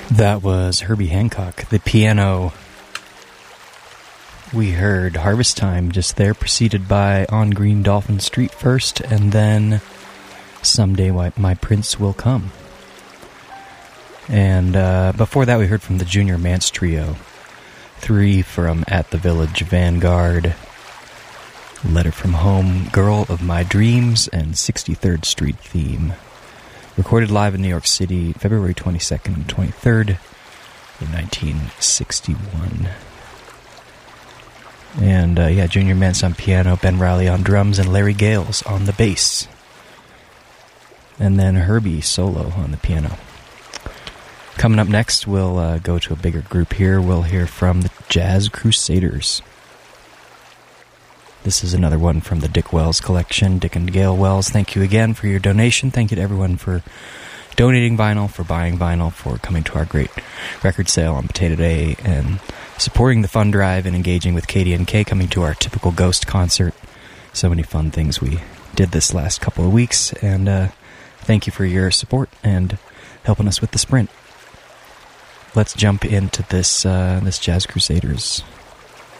That was Herbie Hancock, the piano. We heard Harvest Time just there, preceded by On Green Dolphin Street first, and then Someday My Prince Will Come. And before that we heard from the Junior Mance Trio, 3 from At the Village Vanguard, Letter from Home, Girl of My Dreams, and 63rd Street Theme. Recorded live in New York City, February 22nd and 23rd of 1961. And, Junior Mance on piano, Ben Riley on drums, and Larry Gales on the bass. And then Herbie solo on the piano. Coming up next, we'll go to a bigger group here. We'll hear from the Jazz Crusaders. This is another one from the Dick Wells collection. Dick and Gail Wells, thank you again for your donation. Thank you to everyone for donating vinyl, for buying vinyl, for coming to our great record sale on Potato Day, and supporting the fund drive and engaging with KDNK, coming to our typical Ghost concert. So many fun things we did this last couple of weeks, and thank you for your support and helping us with the sprint. Let's jump into this Jazz Crusaders.